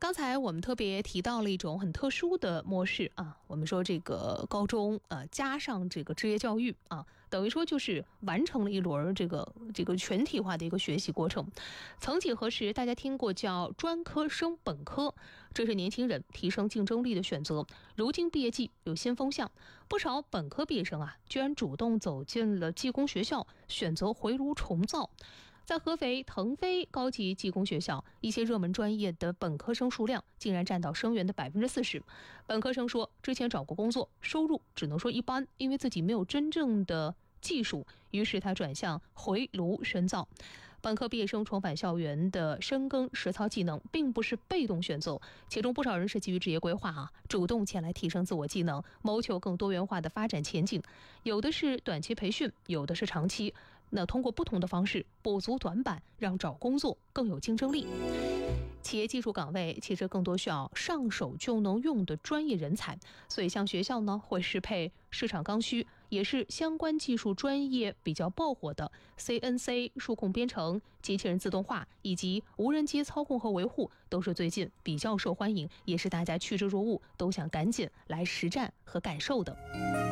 刚才我们特别提到了一种很特殊的模式啊，我们说这个高中加上这个职业教育啊，等于说就是完成了一轮这个全体化的一个学习过程。曾几何时，大家听过叫专科升本科，这是年轻人提升竞争力的选择。如今毕业季有新风向，不少本科毕业生居然主动走进了技工学校，选择回炉重造。在合肥腾飞高级技工学校，一些热门专业的本科生数量竟然占到生源的40%。本科生说，之前找过工作，收入只能说一般，因为自己没有真正的技术，于是他转向回炉深造。本科毕业生重返校园的深耕实操技能，并不是被动选择，其中不少人是基于职业规划主动前来提升自我技能，谋求更多元化的发展前景。有的是短期培训，有的是长期。那通过不同的方式补足短板，让找工作更有竞争力。企业技术岗位其实更多需要上手就能用的专业人才，所以像学校呢会适配市场刚需，也是相关技术专业比较爆火的 CNC 数控编程、机器人自动化以及无人机操控和维护，都是最近比较受欢迎，也是大家趋之若鹜，都想赶紧来实战和感受的。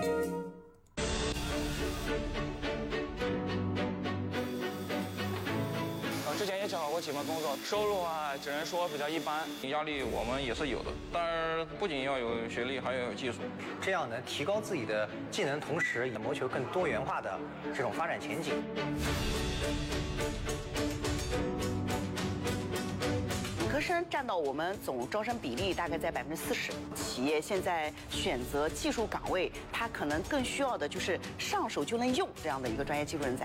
之前也找过几份工作，收入只能说比较一般，压力我们也是有的。当然，不仅要有学历，还要有技术， 这样能提高自己的技能，同时也谋求更多元化的这种发展前景。 本科生占到我们总招生比例大概在40%。企业现在选择技术岗位，它可能更需要的就是上手就能用这样的一个专业技术人才。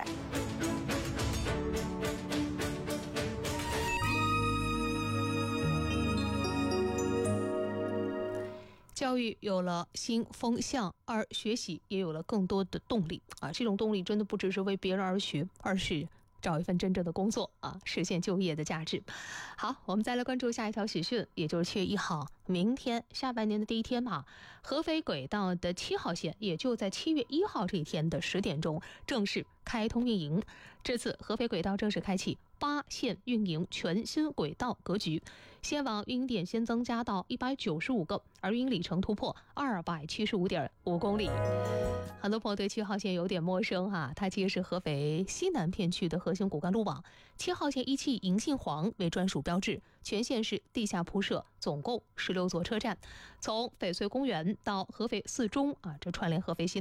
教育有了新风向，而学习也有了更多的动力这种动力真的不只是为别人而学，而是找一份真正的工作实现就业的价值。好，我们再来关注下一条喜讯，也就是7月1号，明天下半年的第一天合肥轨道的7号线也就在7月1号这一天的10点钟正式开通运营。这次合肥轨道正式开启8线运营全新轨道格局，线网运营点先增加到195个，而运营里程突破275.5公里。很多朋友对7号线有点陌生它其实是合肥西南片区的核心骨干路网。7号线依银杏黄为专属标志，全线是地下铺设，总共16座车站，从翡翠公园到合肥4中这串联合肥西